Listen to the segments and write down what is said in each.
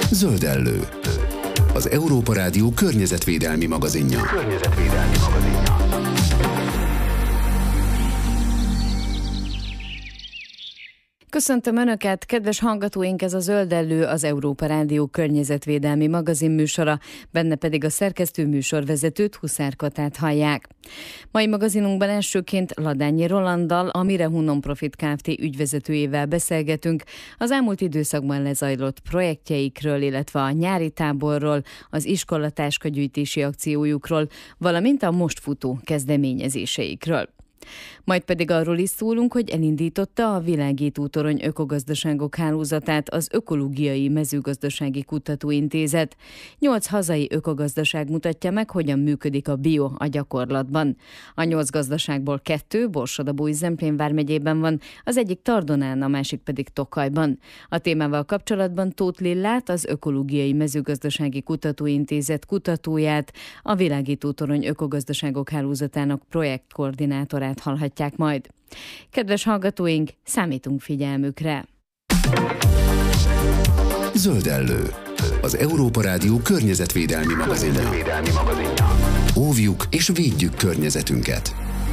Zöldellő. Az Európa Rádió környezetvédelmi magazinja. Köszöntöm Önöket, kedves hallgatóink, ez a Zöldellő, az Európa Rádió környezetvédelmi magazinműsora, benne pedig a szerkesztő műsorvezetőt, Huszár Katát hallják. Mai magazinunkban elsőként Ladányi Rolanddal, a Mirehu Non-Profit Kft. Ügyvezetőjével beszélgetünk az elmúlt időszakban lezajlott projektjeikről, illetve a nyári táborról, az iskolatáskagyűjtési akciójukról, valamint a most futó kezdeményezéseikről. Majd pedig arról is szólunk, hogy elindította a Világító Torony ökogazdaságok hálózatát az Ökológiai Mezőgazdasági Kutatóintézet. 8 hazai ökogazdaság mutatja meg, hogyan működik a bio a gyakorlatban. A 8 gazdaságból 2 Borsod-Abaúj-Zemplén vármegyében van, az egyik Tardonán, a másik pedig Tokajban. A témával kapcsolatban Tóth Lillát, az Ökológiai Mezőgazdasági Kutatóintézet kutatóját, a Világító Torony ökogazdaságok hálózatának projektkoordinátorát hallhatják majd. Kedves hallgatóink, számítunk figyelmükre! Zöldellő. Az Európa Rádió környezetvédelmi magazinja. Óvjuk és védjük környezetünket!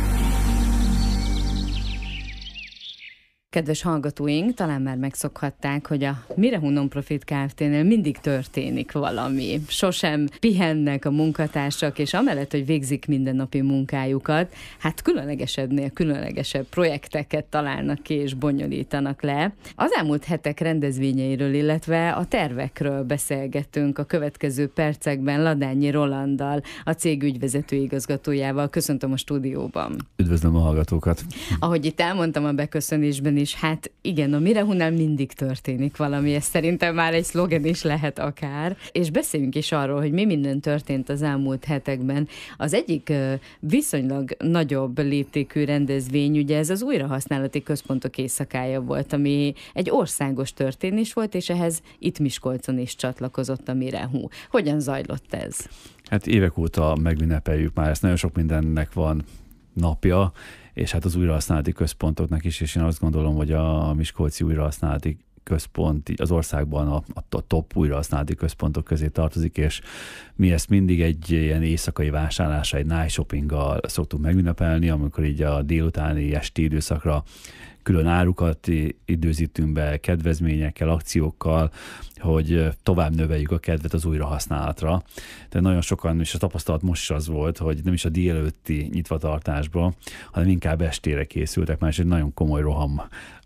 Kedves hallgatóink, talán már megszokhatták, hogy a Mirehu Non-Profit Kft-nél mindig történik valami. Sosem pihennek a munkatársak, és amellett, hogy végzik mindennapi munkájukat, hát különlegesebbnél különlegesebb projekteket találnak ki és bonyolítanak le. Az elmúlt hetek rendezvényeiről, illetve a tervekről beszélgettünk a következő percekben Ladányi Rolanddal, a cég ügyvezető igazgatójával. Köszöntöm a stúdióban. Üdvözlöm a hallgatókat. Ahogy itt elmondtam a beköszönésben is, hát igen, a Mirehunál mindig történik valami, ez szerintem már egy szlogen is lehet akár. És beszéljünk is arról, hogy mi minden történt az elmúlt hetekben. Az egyik viszonylag nagyobb léptékű rendezvény, ugye ez az újrahasználati központok éjszakája volt, ami egy országos történés volt, és ehhez itt Miskolcon is csatlakozott a Mirehu. Hogyan zajlott ez? Hát évek óta megünnepeljük már, ezt nagyon sok mindennek van napja, és hát az újrahasználati központoknak is, és én azt gondolom, hogy a miskolci újrahasználati központ az országban a top újrahasználati központok közé tartozik, és mi ezt mindig egy ilyen éjszakai vásárlásra, egy night shoppinggal szoktuk megünnepelni, amikor így a délutáni esti időszakra külön árukat időzítünk be, kedvezményekkel, akciókkal, hogy tovább növeljük a kedvet az újrahasználatra. De nagyon sokan, és a tapasztalat most is az volt, hogy nem is a délelőtti nyitvatartásba, hanem inkább estére készültek, már is egy nagyon komoly roham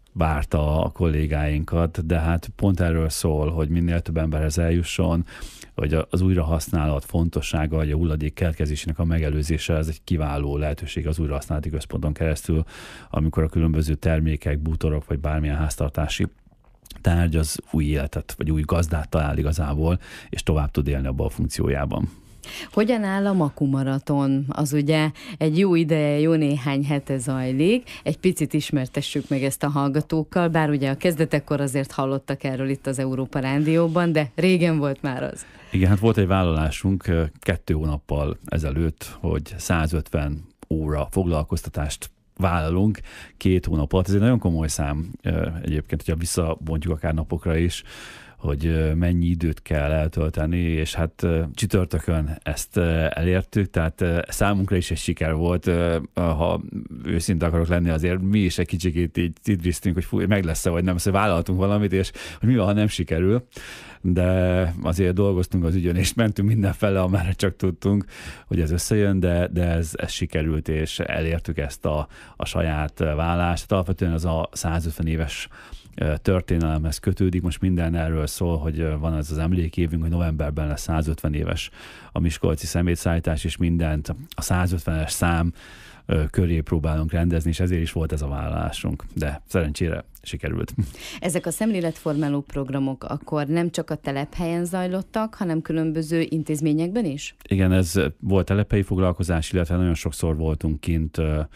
várta a kollégáinkat, de hát pont erről szól, hogy minél több emberhez eljusson, hogy az újrahasználat fontossága, vagy a hulladék keletkezésének a megelőzése, ez egy kiváló lehetőség az újrahasználati központon keresztül, amikor a különböző termékek, bútorok, vagy bármilyen háztartási tárgy az új életet, vagy új gazdát talál igazából, és tovább tud élni abban a funkciójában. Hogyan áll a Maku Maraton? Az ugye egy jó ideje, jó néhány hete zajlik. Egy picit ismertessük meg ezt a hallgatókkal, bár ugye a kezdetekkor azért hallottak erről itt az Európa Rádióban, de régen volt már az. Igen, hát volt egy vállalásunk 2 hónappal ezelőtt, hogy 150 óra foglalkoztatást vállalunk 2 hónap alatt. Ez egy nagyon komoly szám egyébként, hogyha visszabontjuk akár napokra is, hogy mennyi időt kell eltölteni, és hát csütörtökön ezt elértük, tehát számunkra is egy siker volt, ha őszinte akarok lenni, azért mi is egy kicsikét így idriztünk, hogy fú, meg lesz-e, vagy nem, szóval vállaltunk valamit, és hogy mi van, ha nem sikerül, de azért dolgoztunk az ügyön, és mentünk mindenfele, amerre csak tudtunk, hogy ez összejön, de ez sikerült, és elértük ezt a saját vállást. Alapvetően az a 150 éves történelemhez kötődik. Most minden erről szól, hogy van ez az emlékévünk, hogy novemberben lesz 150 éves a miskolci szemétszállítás, és mindent a 150-es szám köré próbálunk rendezni, és ezért is volt ez a vállalásunk. De szerencsére sikerült. Ezek a szemléletformáló programok akkor nem csak a telephelyen zajlottak, hanem különböző intézményekben is? Igen, ez volt telephelyi foglalkozás, illetve nagyon sokszor voltunk kint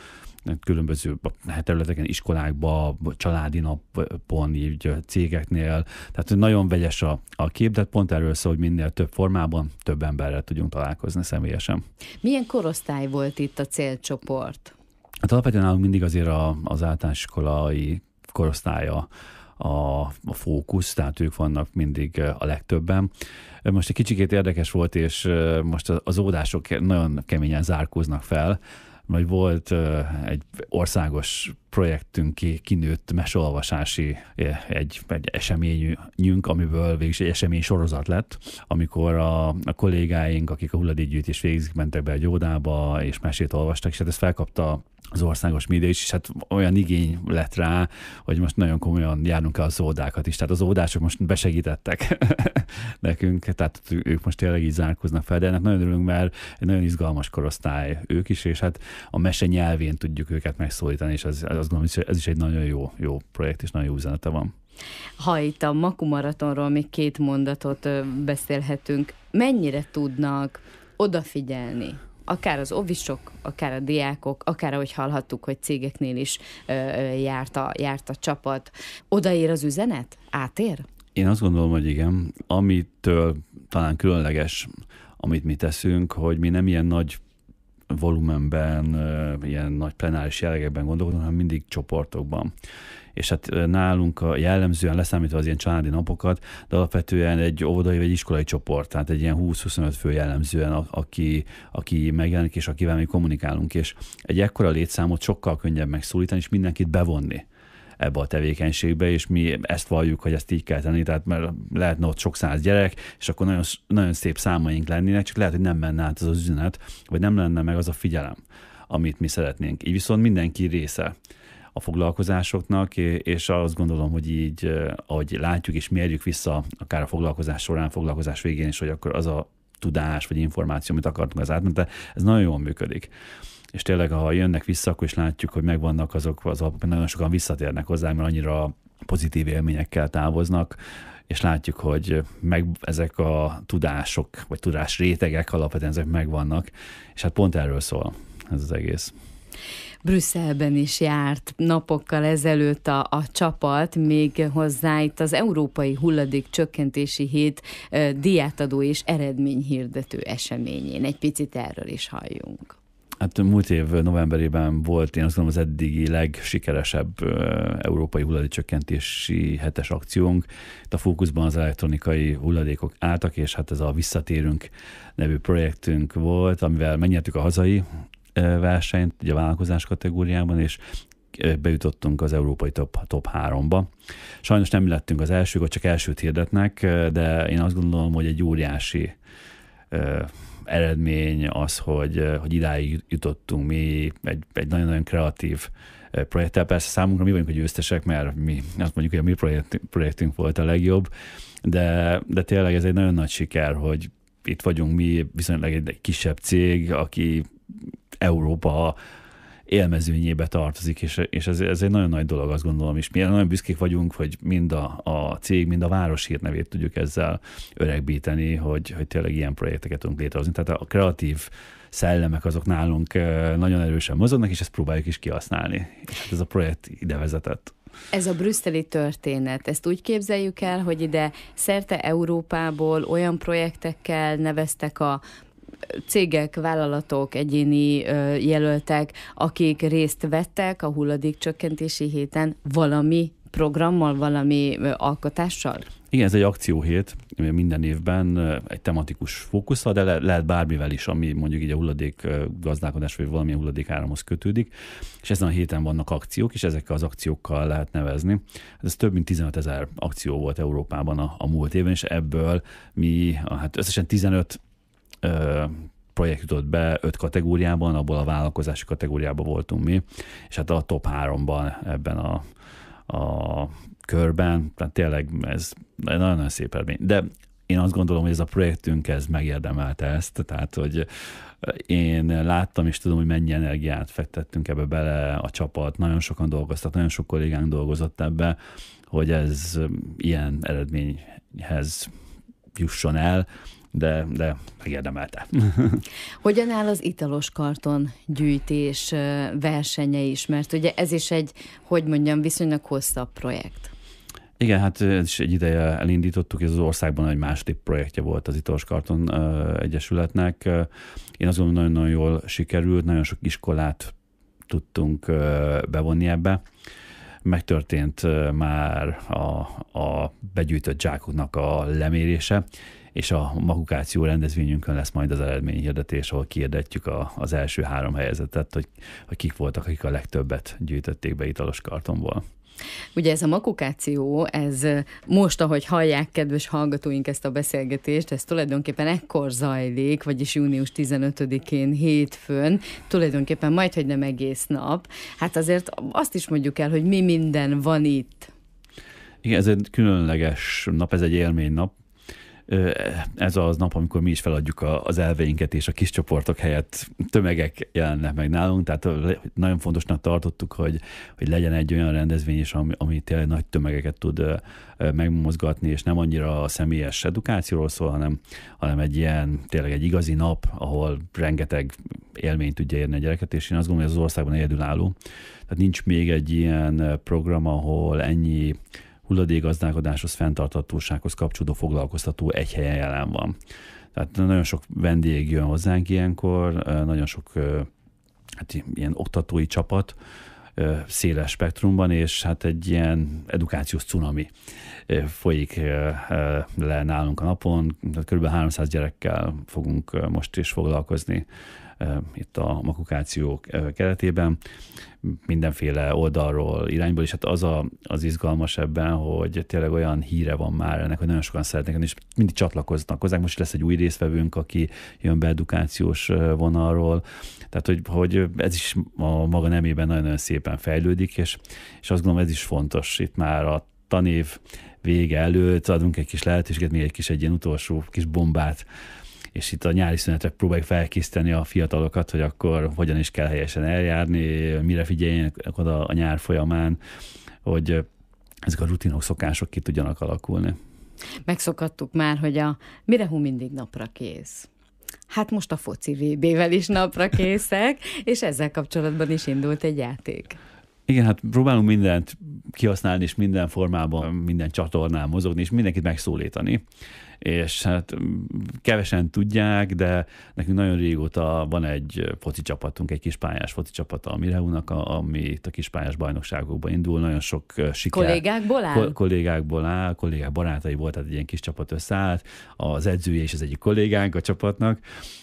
különböző területeken, iskolákban, családi napon, így cégeknél. Tehát nagyon vegyes a kép, de pont erről szól, hogy minél több formában több emberrel tudjunk találkozni személyesen. Milyen korosztály volt itt a célcsoport? Hát alapvetően nálunk mindig azért az általános iskolai korosztálya a fókusz, tehát ők vannak mindig a legtöbben. Most egy kicsikét érdekes volt, és most az óvodások nagyon keményen zárkóznak fel, majd volt egy országos projektünk, kinőtt meseolvasási egy eseményünk, amiből végül egy esemény sorozat lett, amikor a kollégáink, akik a hulladékgyűjtés végzik, mentek be egy óvodába, és mesét olvastak, és hát ezt felkapta az országos média is, és hát olyan igény lett rá, hogy most nagyon komolyan járnunk el az óvodákat is. Tehát az óvodások most besegítettek nekünk, tehát ők most tényleg így zárkóznak fel, de ennek nagyon örülünk, mert egy nagyon izgalmas korosztály ők is, és hát a mese nyelvén tudjuk őket megszólítani, és azt gondolom, hogy ez is egy nagyon jó projekt, és nagyon jó üzenete van. Ha itt a Maku Maratonról még 2 mondatot beszélhetünk, mennyire tudnak odafigyelni? Akár az óvisok, akár a diákok, akár ahogy hallhattuk, hogy cégeknél is járt a csapat. Odaér az üzenet? Átér? Én azt gondolom, hogy igen. Amitől talán különleges, amit mi teszünk, hogy mi nem ilyen nagy volumenben, ilyen nagy plenáris jellegekben gondolkodunk, hanem mindig csoportokban. És hát nálunk jellemzően leszámítva az ilyen családi napokat, de alapvetően egy óvodai vagy iskolai csoport, tehát egy ilyen 20-25 fő jellemzően, aki megjelenik, és akivel mi kommunikálunk, és egy ekkora létszámot sokkal könnyebb megszólítani, és mindenkit bevonni ebbe a tevékenységbe, és mi ezt valljuk, hogy ezt így kell tenni, tehát mert lehetne ott sok száz gyerek, és akkor nagyon, nagyon szép számaink lennének, csak lehet, hogy nem menne át az üzenet, vagy nem lenne meg az a figyelem, amit mi szeretnénk. Így viszont mindenki része a foglalkozásoknak, és azt gondolom, hogy így, ahogy látjuk és mérjük vissza, akár a foglalkozás során, foglalkozás végén is, hogy akkor az a tudás vagy információ, amit akartunk, az átment, de ez nagyon jól működik. És tényleg, ha jönnek vissza, akkor is látjuk, hogy megvannak azok az alapok, nagyon sokan visszatérnek hozzá, mert annyira pozitív élményekkel távoznak, és látjuk, hogy ezek a tudások, vagy tudásrétegek alapvetően ezek megvannak, és hát pont erről szól ez az egész. Brüsszelben is járt napokkal ezelőtt a csapat, még hozzá itt az Európai Hulladék Csökkentési Hét díjátadó és eredményhirdető eseményén. Egy picit erről is halljunk. Hát múlt év novemberében volt, én azt gondolom, az eddigi legsikeresebb európai hulladékcsökkentési hetes akciónk. Itt a fókuszban az elektronikai hulladékok álltak, és hát ez a Visszatérünk nevű projektünk volt, amivel megnyertük a hazai versenyt, ugye a vállalkozás kategóriában, és bejutottunk az európai top 3-ba. Sajnos nem lettünk az elsők, ott csak elsőt hirdetnek, de én azt gondolom, hogy egy óriási eredmény az, hogy idáig jutottunk mi egy nagyon-nagyon kreatív projekttel. Persze számunkra mi vagyunk a győztesek, mert mi azt mondjuk, hogy a mi projektünk volt a legjobb, de tényleg ez egy nagyon nagy siker, hogy itt vagyunk mi, viszonylag egy kisebb cég, aki Európa élmezőnyébe tartozik, és ez egy nagyon nagy dolog, azt gondolom, és mi nagyon büszkék vagyunk, hogy mind a cég, mind a város hírnevét tudjuk ezzel öregbíteni, hogy tényleg ilyen projekteket tudunk létrehozni. Tehát a kreatív szellemek azok nálunk nagyon erősen mozognak, és ezt próbáljuk is kihasználni. És hát ez a projekt ide vezetett. Ez a brüsszeli történet, ezt úgy képzeljük el, hogy ide szerte Európából olyan projektekkel neveztek a cégek, vállalatok, egyéni jelöltek, akik részt vettek a hulladékcsökkentési héten valami programmal, valami alkotással? Igen, ez egy akcióhét, minden évben egy tematikus fókusszal, de lehet bármivel is, ami mondjuk így a hulladék gazdálkodás vagy valamilyen hulladékáramhoz kötődik, és ezen a héten vannak akciók, és ezekkel az akciókkal lehet nevezni. Ez több mint 15 000 akció volt Európában a múlt évben, és ebből mi hát összesen 15 projekt jutott be 5 kategóriában, abból a vállalkozási kategóriában voltunk mi, és hát a top 3-ban ebben a körben, tehát tényleg ez nagyon-nagyon szép eredmény. De én azt gondolom, hogy ez a projektünk ez megérdemelte ezt, tehát hogy én láttam és tudom, hogy mennyi energiát fektettünk ebbe bele a csapat, nagyon sokan dolgoztak, nagyon sok kollégánk dolgozott ebbe, hogy ez ilyen eredményhez jusson el, de megérdemelte. Hogyan áll az italos karton gyűjtés versenye is? Mert ugye ez is egy, hogy mondjam, viszonylag hosszabb projekt. Igen, hát ez is egy ideje elindítottuk, ez az országban egy második projektje volt az Italos Karton Egyesületnek. Én azt gondolom, nagyon-nagyon jól sikerült, nagyon sok iskolát tudtunk bevonni ebbe. megtörtént már a begyűjtött zsákoknak a lemérése, és a makukáció rendezvényünkön lesz majd az eredményhirdetés, ahol kihirdetjük az első 3 helyezetet, hogy kik voltak, akik a legtöbbet gyűjtötték be italos kartonból. Ugye ez a makukáció, ez most, ahogy hallják, kedves hallgatóink, ezt a beszélgetést, ez tulajdonképpen ekkor zajlik, vagyis június 15-én hétfőn, tulajdonképpen majdhogy nem egész nap. Hát azért azt is mondjuk el, hogy mi minden van itt. Igen, ez egy különleges nap, ez egy élménynap. Ez az nap, amikor mi is feladjuk az elveinket, és a kis csoportok helyett tömegek jelennek meg nálunk, tehát nagyon fontosnak tartottuk, hogy legyen egy olyan rendezvény is, ami tényleg nagy tömegeket tud megmozgatni, és nem annyira a személyes edukációról szól, hanem egy ilyen, tényleg egy igazi nap, ahol rengeteg élményt tudja érni a gyereket, és én azt gondolom, hogy ez az országban egyedülálló. Tehát nincs még egy ilyen program, ahol ennyi hulladékgazdálkodáshoz, fenntarthatósághoz kapcsolódó foglalkoztató egy helyen jelen van. Tehát nagyon sok vendég jön hozzánk ilyenkor, nagyon sok ilyen oktatói csapat széles spektrumban, és hát egy ilyen edukációs cunami folyik le nálunk a napon. Kb. 300 gyerekkel fogunk most is foglalkozni itt a makukáció keretében, mindenféle oldalról, irányból, és hát az izgalmas ebben, hogy tényleg olyan híre van már ennek, hogy nagyon sokan szeretnek, és mindig csatlakoznak hozzánk. Most lesz egy új résztvevőnk, aki jön be edukációs vonalról, tehát hogy ez is a maga nemében nagyon-nagyon szépen fejlődik, és azt gondolom, ez is fontos itt már a tanév vége előtt, adunk egy kis lehetőséget, még egy ilyen utolsó kis bombát, és itt a nyári szünetre próbáljuk felkészíteni a fiatalokat, hogy akkor hogyan is kell helyesen eljárni, mire figyeljenek oda a nyár folyamán, hogy ezek a rutinok, szokások ki tudjanak alakulni. Megszokhattuk már, hogy a Mirehu mindig napra kész. Hát most a foci VB-vel is napra készek, és ezzel kapcsolatban is indult egy játék. Igen, hát próbálunk mindent kihasználni, és minden formában, minden csatornán mozogni, és mindenkit megszólítani. És hát kevesen tudják, de nekünk nagyon régóta van egy foci csapatunk, egy kispályás foci csapata a Mirehúnak, ami itt a kispályás bajnokságokban indul. Nagyon sok siker. Kollégákból áll? Kollégákból áll, kollégák barátai volt, tehát egy ilyen kis csapat összeállt. Az edzője is az egyik kollégánk a csapatnak,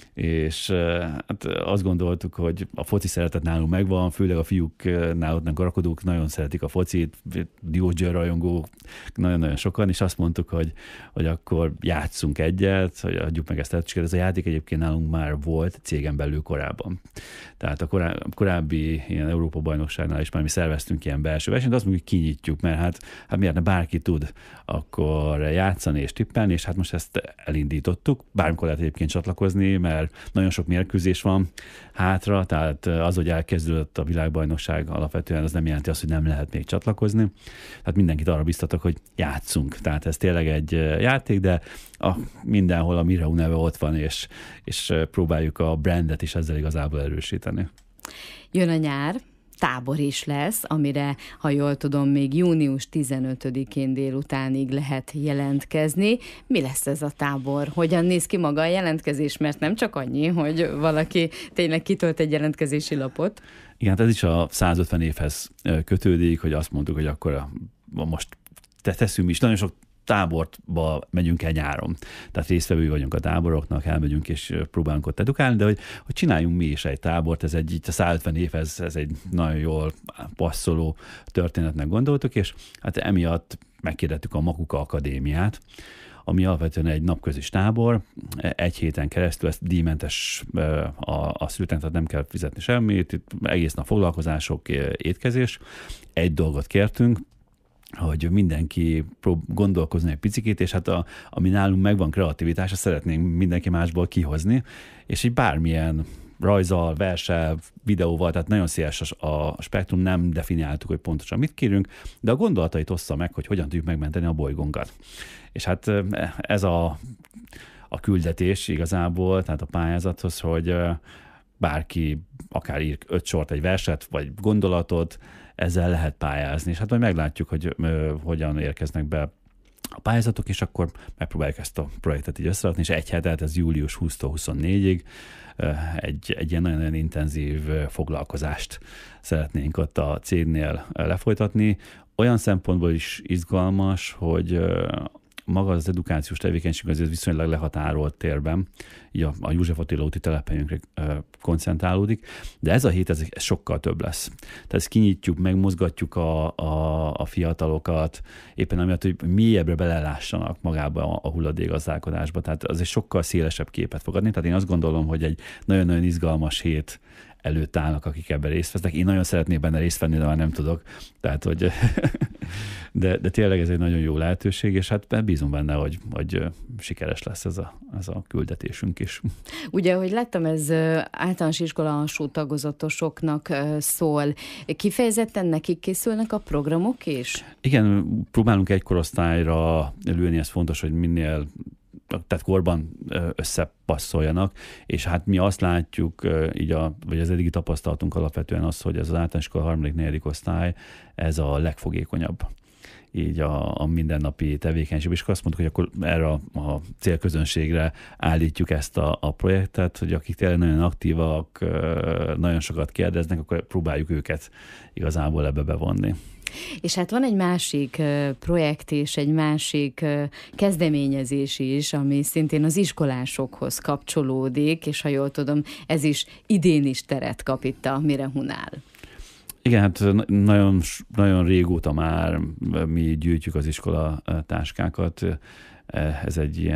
és hát azt gondoltuk, hogy a foci szeretet nálunk megvan, főleg a fiúk nálunk garakodók nagyon szeretik a focit, Diós Győr rajongók nagyon-nagyon sokan, és azt mondtuk, hogy akkor játsszunk egyet, hogy adjuk meg ezt a lehetőséget. Ez a játék egyébként nálunk már volt cégen belül korábban. Tehát a korábbi ilyen Európa-bajnokságnál is már mi szerveztünk ilyen belső versenyt, azt mondjuk, hogy kinyitjuk, mert hát miért ne bárki tud akkor játszani és tippelni, és hát most ezt elindítottuk. Bármikor lehet egyébként csatlakozni, mert nagyon sok mérkőzés van hátra, tehát az, hogy elkezdődött a világbajnokság, alapvetően az nem jelenti azt, hogy nem lehet még csatlakozni. Tehát mindenkit arra biztatok, hogy játszunk. Tehát ez tényleg egy játék, de mindenhol a Mirehu neve ott van, és próbáljuk a brandet is ezzel igazából erősíteni. Jön a nyár, tábor is lesz, amire, ha jól tudom, még június 15-én délutánig lehet jelentkezni. Mi lesz ez a tábor? Hogyan néz ki maga a jelentkezés? Mert nem csak annyi, hogy valaki tényleg kitölt egy jelentkezési lapot. Igen, ez is a 150 évhez kötődik, hogy azt mondtuk, hogy akkor most teszünk is. Nagyon sok táborba megyünk el nyáron. Tehát résztvevői vagyunk a táboroknak, elmegyünk és próbálunk ott edukálni, de hogy csináljunk mi is egy tábort, ez egy, itt a 150 évhez ez egy nagyon jól passzoló történetnek gondoltuk, és hát emiatt megkérdettük a Makuka Akadémiát, ami alapvetően egy napközis tábor, egy héten keresztül, ez díjmentes a szülőknek, tehát nem kell fizetni semmit, itt egész nap foglalkozások, étkezés. Egy dolgot kértünk, hogy mindenki gondolkozni egy picikét, és hát ami nálunk megvan kreativitás, azt szeretnénk mindenki másból kihozni, és így bármilyen rajzzal, verssel, videóval, tehát nagyon széles a spektrum, nem definiáltuk, hogy pontosan mit kérünk, de a gondolatait ossza meg, hogy hogyan tudjuk megmenteni a bolygónkat. És hát ez a küldetés igazából, tehát a pályázathoz, hogy bárki akár ír 5 sort egy verset, vagy gondolatot, ezzel lehet pályázni, és hát majd meglátjuk, hogy hogyan érkeznek be a pályázatok, és akkor megpróbáljuk ezt a projektet így összerakni, és egy hetet, ez július 20-24-ig egy ilyen nagyon intenzív foglalkozást szeretnénk ott a cégnél lefolytatni. Olyan szempontból is izgalmas, hogy maga az edukációs tevékenység azért viszonylag lehatárolt térben, így a József Attila úti telephelyünkre koncentrálódik, de ez a hét ez sokkal több lesz. Tehát ezt kinyitjuk, megmozgatjuk a fiatalokat, éppen amiatt, hogy mélyebbre belelássanak magába a hulladékgazdálkodásba, tehát az egy sokkal szélesebb képet fog adni. Tehát én azt gondolom, hogy egy nagyon-nagyon izgalmas hét előtt állnak, akik ebben részt vesznek. Én nagyon szeretnék benne részt venni, de már nem tudok. Tehát, hogy de tényleg ez egy nagyon jó lehetőség, és hát bízom benne, hogy sikeres lesz ez a küldetésünk is. Ugye, ahogy láttam, ez általános iskola alsó tagozatosoknak szól. Kifejezetten nekik készülnek a programok is? Igen, próbálunk egy korosztályra lőni, ez fontos, hogy minél tehát korban összepasszoljanak, és hát mi azt látjuk, vagy az eddigi tapasztalatunk alapvetően az, hogy ez az általános iskola 3.-4. osztály, ez a legfogékonyabb így a mindennapi tevékenység. És azt mondtuk, hogy akkor erre a célközönségre állítjuk ezt a projektet, hogy akik tényleg nagyon aktívak, nagyon sokat kérdeznek, akkor próbáljuk őket igazából ebbe bevonni. És hát van egy másik projekt és egy másik kezdeményezés is, ami szintén az iskolásokhoz kapcsolódik, és ha jól tudom, ez is idén is teret kap itt a Mirehunál. Igen, hát nagyon, nagyon régóta már mi gyűjtjük az iskola táskákat. Ez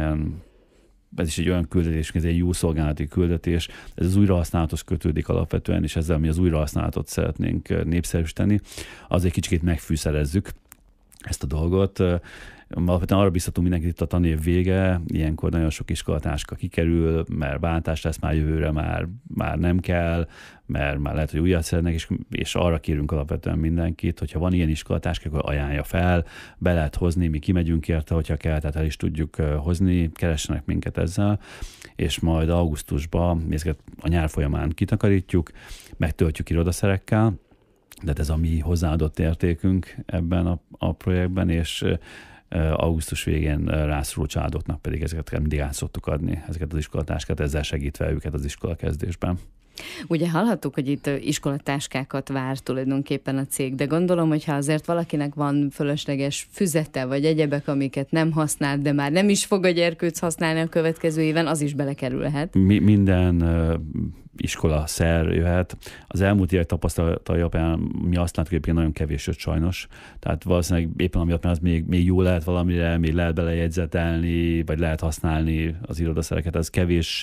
is egy olyan küldetés, ez egy jó szolgálati küldetés. Ez az újrahasználathoz kötődik alapvetően, és ezzel mi az újrahasználatot szeretnénk népszerűsíteni. Az egy kicsit megfűszerezzük ezt a dolgot. Alapvetően arra biztatunk mindenkit, itt a tanév vége, ilyenkor nagyon sok iskolatáska kikerül, mert váltás lesz már jövőre, már nem kell, mert már lehet, hogy újat szeretnek, és arra kérünk alapvetően mindenkit, hogyha van ilyen iskolatáska, akkor ajánlja fel, be lehet hozni, mi kimegyünk érte, hogyha kell, tehát el is tudjuk hozni, keressenek minket ezzel, és majd augusztusban ezeket a nyár folyamán kitakarítjuk, megtöltjük irodaszerekkel, de ez a mi hozzáadott értékünk ebben a projektben, és augusztus végén rászoruló családoknak pedig ezeket mindig át szoktuk adni, ezeket az iskolatáskát, ezzel segítve őket az iskola kezdésben. Ugye hallhattuk, hogy itt iskolatáskákat vár tulajdonképpen a cég, de gondolom, hogy ha azért valakinek van fölösleges füzete, vagy egyebek, amiket nem használ, de már nem is fog a gyerkőc használni a következő éven, az is belekerülhet. Minden iskola szer jöhet. Az elmúlt évek tapasztalatai alapján mi azt látjuk, hogy nagyon kevés jött sajnos. Tehát valószínűleg éppen amiatt, mert az még jó lehet valamire, még lehet belejegyzetelni, vagy lehet használni az irodaszereket, ez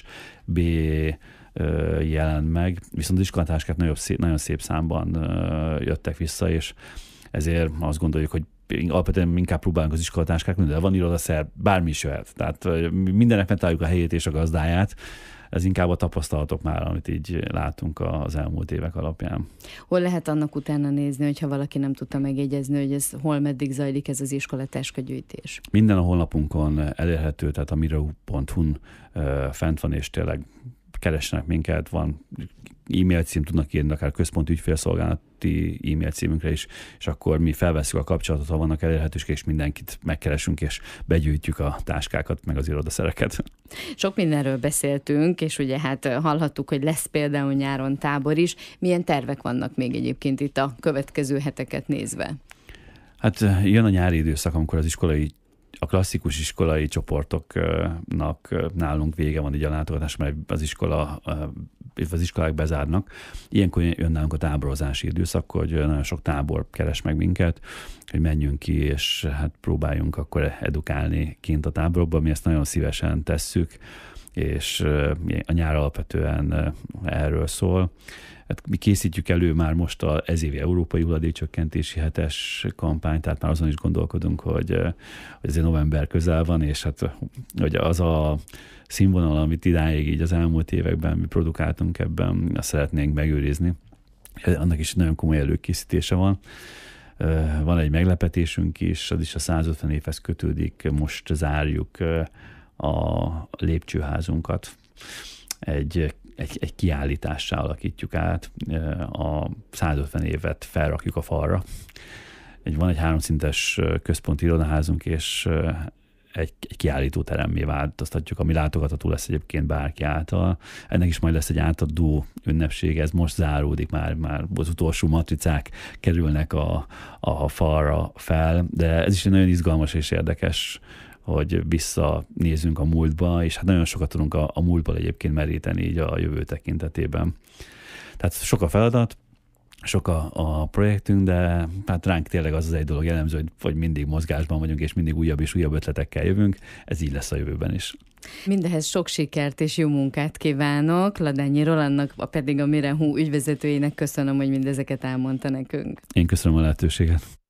kevésbé jelent meg. Viszont az iskolatáskák nagyon szép számban jöttek vissza, és ezért azt gondoljuk, hogy alapvetően inkább próbálunk az iskolatáskák, de van irodaszer, bármi is jöhet. Tehát mindennek megtaláljuk a helyét és a gazdáját. Ez inkább a tapasztalatok már, amit így látunk az elmúlt évek alapján. Hol lehet annak utána nézni, hogyha valaki nem tudta megjegyezni, hogy ez hol meddig zajlik ez az iskolatáskagyűjtés? Minden a honlapunkon elérhető, tehát a mirehu.hu-n fent van, és tényleg keressenek minket, van e-mail cím, tudnak írni akár központi ügyfélszolgálati e-mail címünkre is, és akkor mi felvesszük a kapcsolatot, ha vannak elérhetőség, és mindenkit megkeresünk, és begyűjtjük a táskákat, meg az irodaszereket. Sok mindenről beszéltünk, és ugye hát hallhattuk, hogy lesz például nyáron tábor is. Milyen tervek vannak még egyébként itt a következő heteket nézve? Hát jön a nyári időszak, amikor a klasszikus iskolai csoportoknak nálunk vége van így a látogatás, mert az iskolák bezárnak. Ilyenkor jön nálunk a táborozási időszak, hogy nagyon sok tábor keres meg minket, hogy menjünk ki, és hát próbáljunk akkor edukálni kint a táborokban. Mi ezt nagyon szívesen tesszük, és a nyár alapvetően erről szól. Hát mi készítjük elő már most ez évi Európai Hulladékcsökkentési hetes kampány, tehát már azon is gondolkodunk, hogy ezért november közel van, és hát hogy az a színvonal, amit idáig így az elmúlt években mi produkáltunk ebben, azt szeretnénk megőrizni. Annak is nagyon komoly előkészítése van. Van egy meglepetésünk is, az is a 150 évhez kötődik, most zárjuk a lépcsőházunkat. Egy kiállítássá alakítjuk át, a 150 évet felrakjuk a falra, Van egy 3 szintes központi irodaházunk, és egy kiállítóteremmé változtatjuk, ami látogatható lesz egyébként bárki által. Ennek is majd lesz egy átadó ünnepség, ez most záródik, már az utolsó matricák kerülnek a falra fel, de ez is egy nagyon izgalmas és érdekes, hogy visszanézzünk a múltba, és hát nagyon sokat tudunk a múltból egyébként meríteni így a jövő tekintetében. Tehát sok a feladat, sok a projektünk, de hát ránk tényleg az egy dolog jellemző, hogy mindig mozgásban vagyunk, és mindig újabb és újabb ötletekkel jövünk. Ez így lesz a jövőben is. Mindehez sok sikert és jó munkát kívánok. Ladányi Rolandnak, pedig a Mirenhú ügyvezetőjének köszönöm, hogy mindezeket elmondta nekünk. Én köszönöm a lehetőséget.